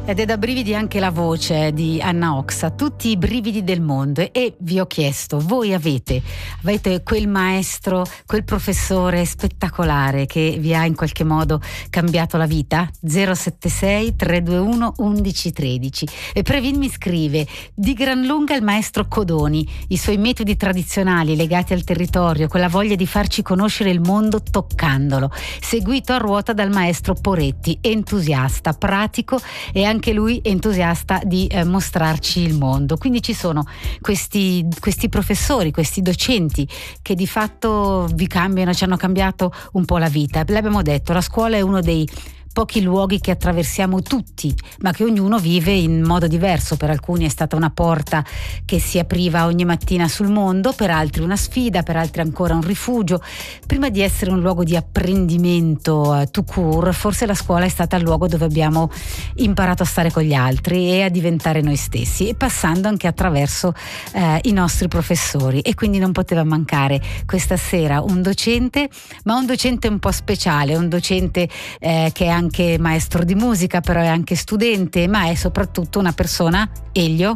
Ed è da brividi anche la voce di Anna Oxa, tutti i brividi del mondo. E vi ho chiesto, voi avete quel maestro, quel professore spettacolare che vi ha in qualche modo cambiato la vita? 076 321 1113. E Previn mi scrive: di gran lunga il maestro Codoni, i suoi metodi tradizionali legati al territorio, quella voglia di farci conoscere il mondo toccandolo, seguito a ruota dal maestro Poretti, entusiasta, pratico e anche lui entusiasta di mostrarci il mondo. Quindi ci sono questi professori, questi docenti che di fatto vi cambiano, ci hanno cambiato un po' la vita. L'abbiamo detto, la scuola è uno dei pochi luoghi che attraversiamo tutti, ma che ognuno vive in modo diverso. Per alcuni è stata una porta che si apriva ogni mattina sul mondo, per altri una sfida, per altri ancora un rifugio. Prima di essere un luogo di apprendimento tout court, forse la scuola è stata il luogo dove abbiamo imparato a stare con gli altri e a diventare noi stessi, e passando anche attraverso i nostri professori. E quindi non poteva mancare questa sera un docente, ma un docente un po' speciale, un docente che è anche maestro di musica, però è anche studente, ma è soprattutto una persona, Elio?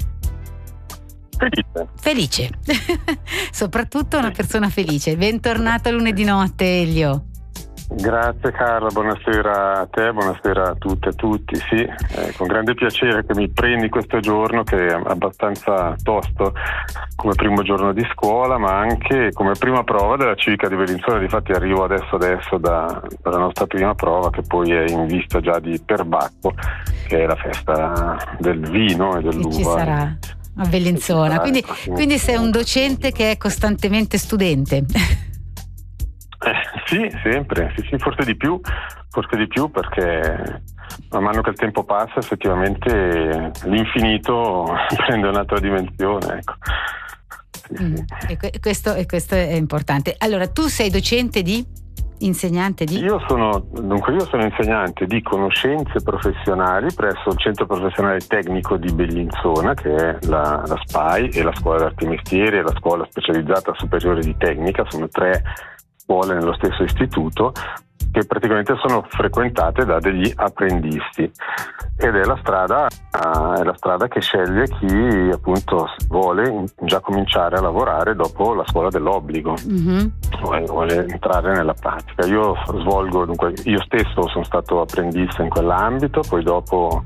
Felice. Soprattutto una persona felice. Bentornato lunedì notte, Elio. Grazie Carla, buonasera a te, buonasera a tutte e a tutti. Sì, con grande piacere che mi prendi questo giorno, che è abbastanza tosto come primo giorno di scuola, ma anche come prima prova della civica di Bellinzona. Difatti arrivo adesso dalla nostra prima prova, che poi è in vista già di Perbacco, che è la festa del vino e dell'uva. Che ci sarà a Bellinzona. Quindi sei un docente che è costantemente studente. Sì, sempre, sì, forse di più, perché man mano che il tempo passa effettivamente l'infinito prende un'altra dimensione, ecco. Sì. E questo è importante. Allora, tu sei docente insegnante di? Io sono insegnante di conoscenze professionali presso il Centro Professionale Tecnico di Bellinzona, che è la SPAI, e la Scuola d'Arti e Mestieri e la Scuola Specializzata Superiore di Tecnica. Sono 3 scuole nello stesso istituto, che praticamente sono frequentate da degli apprendisti, ed è la strada che sceglie chi appunto vuole già cominciare a lavorare dopo la scuola dell'obbligo. Vuole entrare nella pratica. Io stesso sono stato apprendista in quell'ambito, poi dopo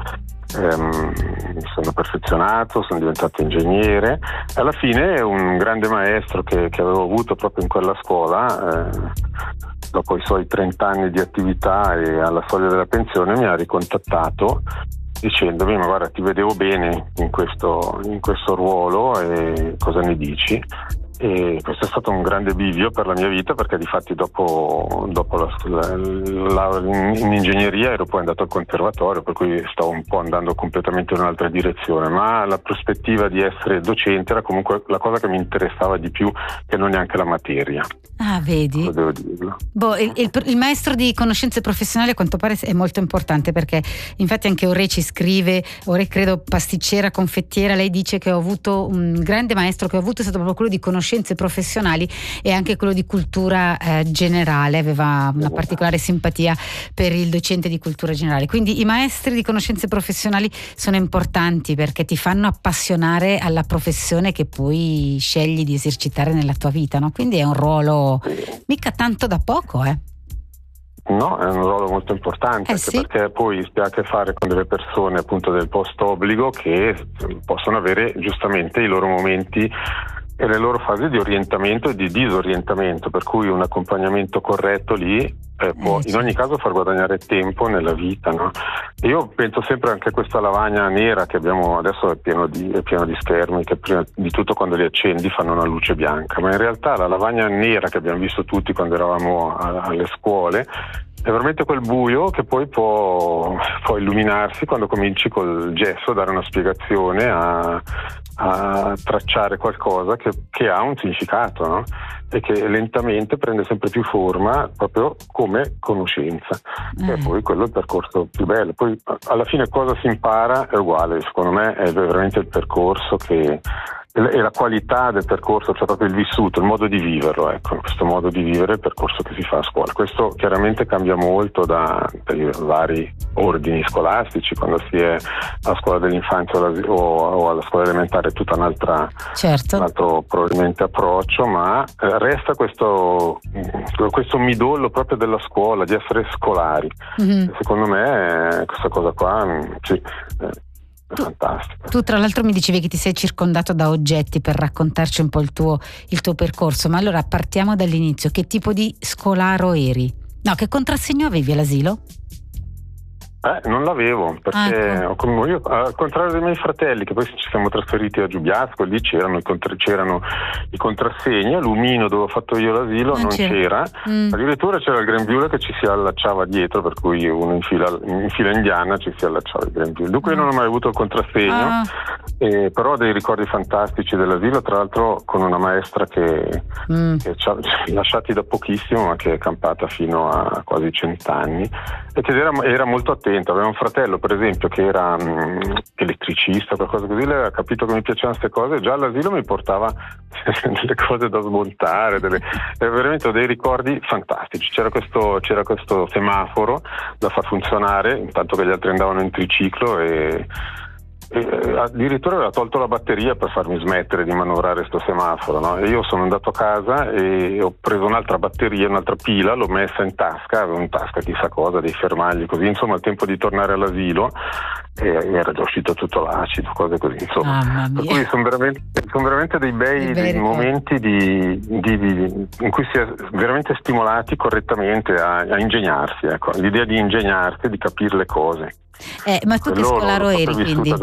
mi sono perfezionato, sono diventato ingegnere. Alla fine un grande maestro che avevo avuto proprio in quella scuola, dopo i suoi 30 anni di attività e alla soglia della pensione, mi ha ricontattato dicendomi: ma guarda, ti vedevo bene in questo ruolo, e cosa ne dici? E questo è stato un grande bivio per la mia vita, perché difatti dopo la laurea in ingegneria ero poi andato al conservatorio, per cui stavo un po' andando completamente in un'altra direzione, ma la prospettiva di essere docente era comunque la cosa che mi interessava di più, che non neanche la materia. Ah, vedi? Devo dirlo. Il maestro di conoscenze professionali a quanto pare è molto importante, perché infatti anche Ore ci scrive, Ore credo pasticcera, confettiera, lei dice che ho avuto un grande maestro che ho avuto è stato proprio quello di conoscenze professionali e anche quello di cultura generale, aveva una particolare simpatia per il docente di cultura generale. Quindi i maestri di conoscenze professionali sono importanti, perché ti fanno appassionare alla professione che poi scegli di esercitare nella tua vita, no? Quindi è un ruolo mica tanto da poco, No, è un ruolo molto importante, anche sì. Perché poi si ha a che fare con delle persone appunto del post obbligo che possono avere giustamente i loro momenti e le loro fasi di orientamento e di disorientamento, per cui un accompagnamento corretto lì può in ogni caso far guadagnare tempo nella vita, no? E io penso sempre anche a questa lavagna nera che abbiamo adesso, è pieno di schermi che prima di tutto quando li accendi fanno una luce bianca, ma in realtà la lavagna nera che abbiamo visto tutti quando eravamo alle scuole è veramente quel buio che poi può illuminarsi quando cominci col gesso a dare una spiegazione, a tracciare qualcosa che ha un significato, no? E che lentamente prende sempre più forma proprio come conoscenza. E poi quello è il percorso più bello. Poi alla fine cosa si impara è uguale, secondo me è veramente il percorso che e la qualità del percorso, cioè proprio il vissuto, il modo di viverlo, ecco, questo modo di vivere il percorso che si fa a scuola. Questo chiaramente cambia molto dai vari ordini scolastici. Quando si è a scuola dell'infanzia o alla scuola elementare è tutta un'altra, certo, un altro probabilmente approccio, ma resta questo midollo proprio della scuola, di essere scolari. Secondo me questa cosa qua sì, è fantastica. Tu tra l'altro mi dicevi che ti sei circondato da oggetti per raccontarci un po' il tuo percorso, ma allora partiamo dall'inizio. Che tipo di scolaro eri? No, che contrassegno avevi all'asilo? Non l'avevo, perché io, al contrario dei miei fratelli, che poi ci siamo trasferiti a Giubiasco, lì c'erano i contrassegni. A Lumino, dove ho fatto io l'asilo, non c'era. Addirittura c'era il grembiule che ci si allacciava dietro, per cui uno in fila indiana ci si allacciava il grembiule. Dunque io non ho mai avuto il contrassegno, però ho dei ricordi fantastici dell'asilo, tra l'altro con una maestra che ci ha lasciati da pochissimo, ma che è campata fino a quasi 100 anni, e che era molto attenta. Aveva un fratello, per esempio, che era elettricista, qualcosa così. Lei aveva capito che mi piacevano queste cose, e già all'asilo mi portava delle cose da smontare, veramente ho dei ricordi fantastici. C'era questo semaforo da far funzionare intanto che gli altri andavano in triciclo, e addirittura aveva tolto la batteria per farmi smettere di manovrare sto semaforo, no? E io sono andato a casa e ho preso un'altra batteria, un'altra pila, l'ho messa in tasca, avevo in tasca chissà cosa, dei fermagli così, insomma, al tempo di tornare all'asilo era già uscito tutto l'acido, cose così, insomma. Per cui sono veramente dei bei momenti in cui si è veramente stimolati correttamente a ingegnarsi, ecco, l'idea di ingegnarsi, di capire le cose. Ma tu che scolaro eri, quindi?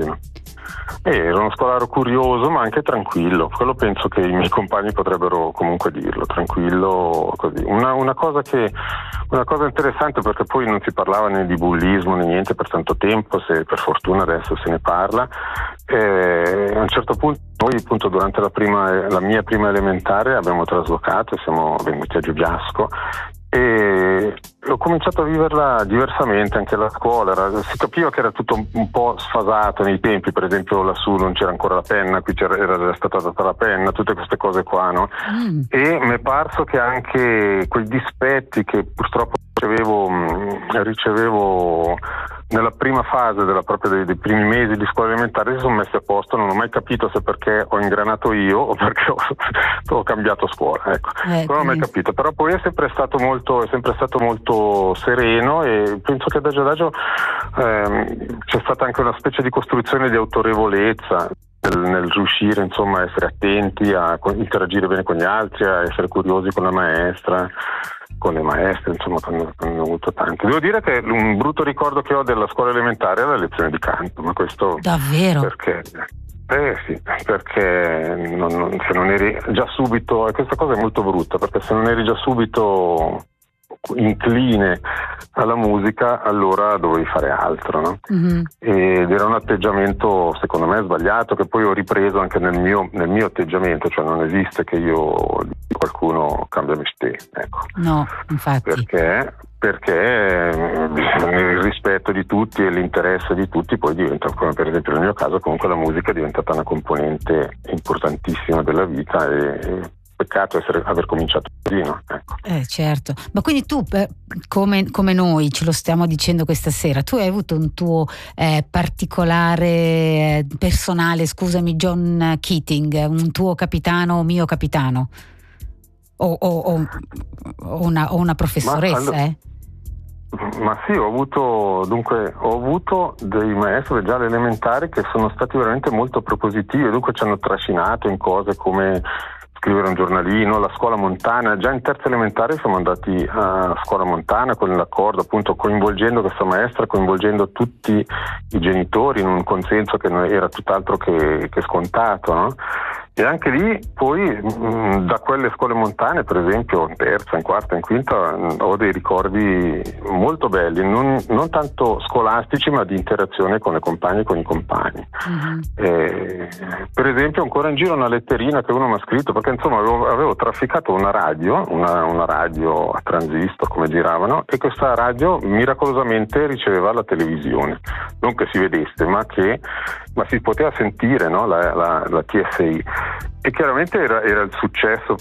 Ero uno scolaro curioso, ma anche tranquillo. Quello penso che i miei compagni potrebbero comunque dirlo, tranquillo così. Una cosa interessante, perché poi non si parlava né di bullismo né niente per tanto tempo, se per fortuna adesso se ne parla. A un certo punto noi, appunto, durante la mia prima elementare abbiamo traslocato e siamo venuti a Giubiasco, e ho cominciato a viverla diversamente anche la scuola. Si capiva che era tutto un po' sfasato nei tempi, per esempio lassù non c'era ancora la penna, qui era già stata data la penna, tutte queste cose qua, no? E mi è parso che anche quei dispetti che purtroppo ricevevo nella prima fase dei primi mesi di scuola elementare si sono messi a posto. Non ho mai capito se perché ho ingranato io o perché ho cambiato scuola, ecco. Non ho mai capito, però poi è sempre stato molto sereno, e penso che adagio adagio c'è stata anche una specie di costruzione di autorevolezza nel riuscire, insomma, a essere attenti, a interagire bene con gli altri, a essere curiosi con la maestra, con le maestre, insomma, quando ho avuto tanti. Devo dire che un brutto ricordo che ho della scuola elementare è la lezione di canto, ma questo davvero? Perché sì, perché se non eri già subito, e questa cosa è molto brutta, perché se non eri già subito incline alla musica, allora dovevi fare altro, no? Ed era un atteggiamento secondo me sbagliato, che poi ho ripreso anche nel mio atteggiamento, cioè non esiste che io qualcuno cambia mestiere, ecco. No, infatti. Perché il rispetto di tutti e l'interesse di tutti poi diventa, come per esempio nel mio caso, comunque la musica è diventata una componente importantissima della vita, e peccato aver cominciato così, no? Ecco. Certo, ma quindi tu, come noi ce lo stiamo dicendo questa sera, tu hai avuto un tuo particolare personale, scusami, John Keating, un tuo capitano, mio capitano, o una professoressa? Ma sì, ho avuto dei maestri già alle elementari che sono stati veramente molto propositivi, dunque ci hanno trascinato in cose come scrivere un giornalino, la scuola montana. Già in terza elementare siamo andati a scuola montana con l'accordo, appunto, coinvolgendo questa maestra, coinvolgendo tutti i genitori in un consenso che era tutt'altro che scontato, no? E anche lì poi da quelle scuole montane, per esempio in terza, in quarta, in quinta, ho dei ricordi molto belli, non tanto scolastici ma di interazione con le compagne e con i compagni. Per esempio ancora in giro una letterina che uno mi ha scritto, perché insomma avevo trafficato una radio, una radio a transistor come giravano, e questa radio miracolosamente riceveva la televisione, non che si vedesse ma si poteva sentire, no? la TSI. E chiaramente era il successo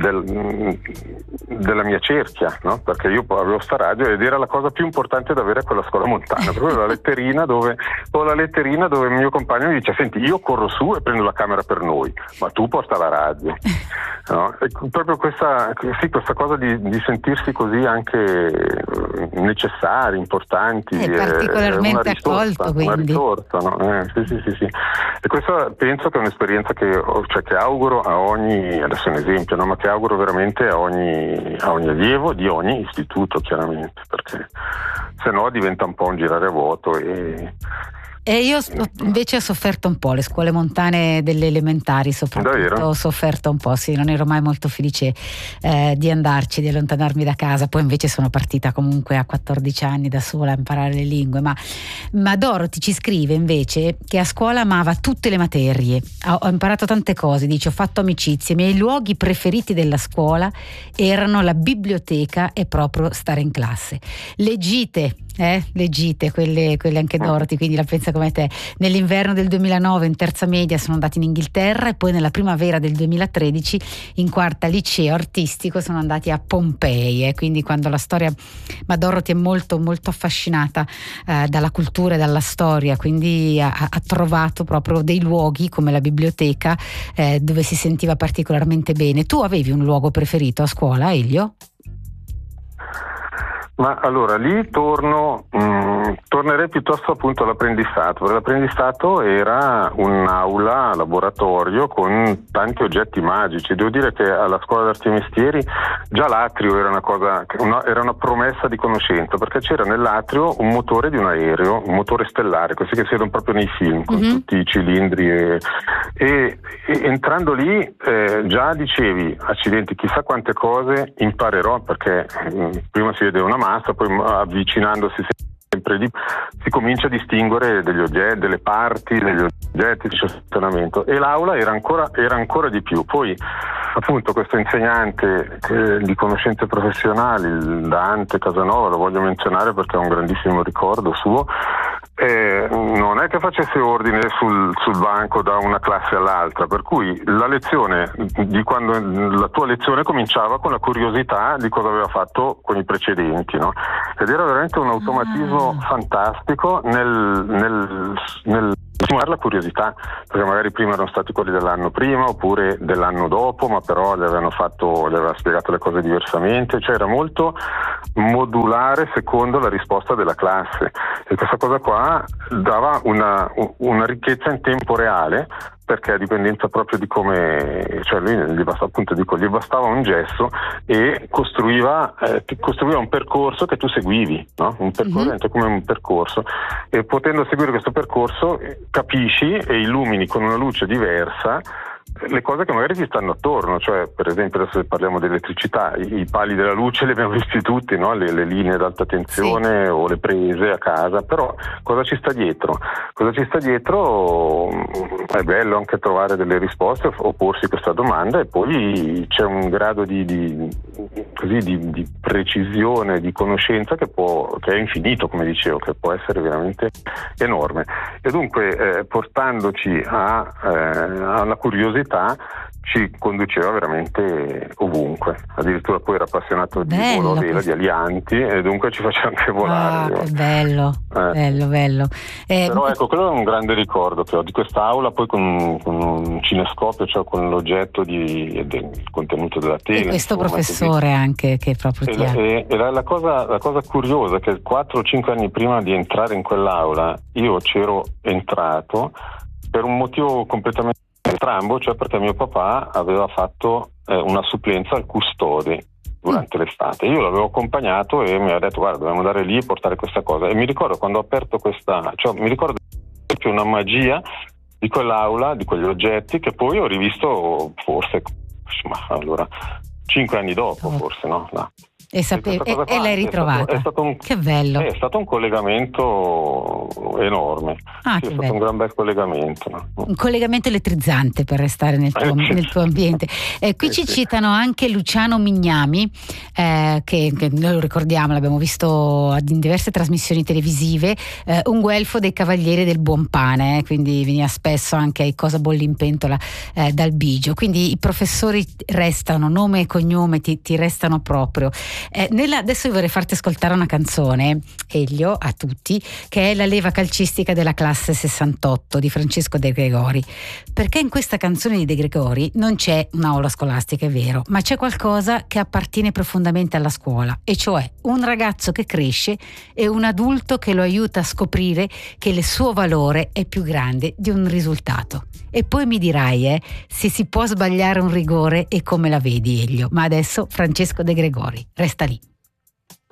della mia cerchia, no? Perché io avevo sta radio ed era la cosa più importante da avere a quella scuola montana, proprio la letterina dove il mio compagno mi dice: senti, io corro su e prendo la camera per noi, ma tu porta la radio, no? E proprio questa cosa di sentirsi così anche necessari, importanti, particolarmente accolto, quindi una risorsa, no? Sì. E questa penso che è un'esperienza che auguro a ogni, adesso è un esempio, no? Ma che auguro veramente a ogni allievo di ogni istituto, chiaramente, perché se no diventa un po' un girare a vuoto. E io invece ho sofferto un po' le scuole montane delle elementari, soprattutto. Davvero? Ho sofferto un po', sì, non ero mai molto felice di andarci, di allontanarmi da casa. Poi invece sono partita comunque a 14 anni da sola a imparare le lingue, ma Dorothy ci scrive invece che a scuola amava tutte le materie, ho imparato tante cose, dice: ho fatto amicizie, i miei luoghi preferiti della scuola erano la biblioteca e proprio stare in classe. Le gite, quelle anche Dorothy, quindi la pensa come te. Nell'inverno del 2009 in terza media sono andati in Inghilterra e poi nella primavera del 2013 in quarta liceo artistico sono andati a Pompei, quindi quando la storia, ma Dorothy è molto molto affascinata dalla cultura e dalla storia, quindi ha trovato proprio dei luoghi come la biblioteca dove si sentiva particolarmente bene. Tu avevi un luogo preferito a scuola, Elio? Ma allora lì tornerei piuttosto appunto all'apprendistato, perché l'apprendistato era un'aula laboratorio con tanti oggetti magici. Devo dire che alla scuola d'arti e mestieri già l'atrio era era una promessa di conoscenza, perché c'era nell'atrio un motore di un aereo, un motore stellare, questi che si vedono proprio nei film con tutti i cilindri e entrando lì già dicevi: accidenti, chissà quante cose imparerò, perché prima si vede una massa, poi avvicinandosi sempre di si comincia a distinguere degli oggetti, delle parti, degli oggetti di funzionamento, e l'aula era ancora di più. Poi appunto questo insegnante di conoscenze professionali, Dante Casanova, lo voglio menzionare perché è un grandissimo ricordo suo. Non è che facesse ordine sul banco da una classe all'altra, per cui la tua lezione cominciava con la curiosità di cosa aveva fatto con i precedenti, no? Ed era veramente un automatismo fantastico nel stimolare la curiosità, perché magari prima erano stati quelli dell'anno prima oppure dell'anno dopo, ma però gli aveva spiegato le cose diversamente, cioè era molto modulare secondo la risposta della classe, e questa cosa qua dava una ricchezza in tempo reale, perché a dipendenza proprio di come, cioè lui gli bastava un gesto e costruiva un percorso che tu seguivi, no? Un percorso come un percorso, e potendo seguire questo percorso capisci e illumini con una luce diversa le cose che magari ti stanno attorno. Cioè, per esempio, adesso se parliamo di elettricità, i pali della luce li abbiamo visti tutti, no? Le linee ad alta tensione, sì, o le prese a casa, però cosa ci sta dietro? È bello anche trovare delle risposte o porsi questa domanda, e poi c'è un grado di precisione, di conoscenza che è infinito, come dicevo, che può essere veramente enorme. E dunque portandoci alla curiosità ci conduceva veramente ovunque. Addirittura poi era appassionato di volo a vela, di alianti, e dunque ci faceva anche volare. Che bello, bello. Però ecco, quello è un grande ricordo che ho di quest'aula, poi con un cinescopio, cioè con l'oggetto del contenuto della tele. E questo professore così, anche, che proprio la cosa curiosa è che 4 o 5 anni prima di entrare in quell'aula io c'ero entrato per un motivo completamente strambo, cioè perché mio papà aveva fatto una supplenza al custode durante l'estate. Io l'avevo accompagnato e mi ha detto: guarda, dobbiamo andare lì e portare questa cosa. E mi ricordo quando ho aperto mi ricordo che una magia di quell'aula, di quegli oggetti che poi ho rivisto forse, ma allora 5 anni dopo, forse, no? E l'hai ritrovata. Che bello. È stato un collegamento enorme. È stato un gran bel collegamento. No? Un collegamento elettrizzante, per restare nel tuo ambiente. Qui ci citano anche Luciano Mignami, che noi lo ricordiamo, l'abbiamo visto in diverse trasmissioni televisive, un guelfo dei Cavalieri del Buon Pane, quindi veniva spesso anche ai Cosa bolli in pentola dal Bigio. Quindi i professori restano, nome e cognome ti restano proprio. Adesso io vorrei farti ascoltare una canzone, Elio, a tutti, che è La leva calcistica della classe 68 di Francesco De Gregori, perché in questa canzone di De Gregori non c'è un'aula scolastica, è vero, ma c'è qualcosa che appartiene profondamente alla scuola, e cioè un ragazzo che cresce e un adulto che lo aiuta a scoprire che il suo valore è più grande di un risultato. E poi mi dirai se si può sbagliare un rigore e come la vedi, Elio. Ma adesso Francesco De Gregori, resta lì.